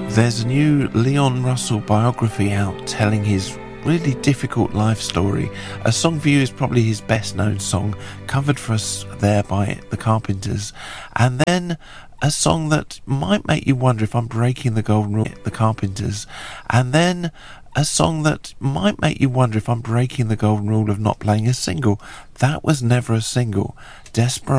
There's a new Leon Russell biography out telling his really difficult life story. A Song for You is probably his best known song, covered for us there by the Carpenters. And then a song that might make you wonder if I'm breaking the golden rule, the Carpenters. And then a song that might make you wonder if I'm breaking the golden rule of not playing a single. That was never a single. Desperado.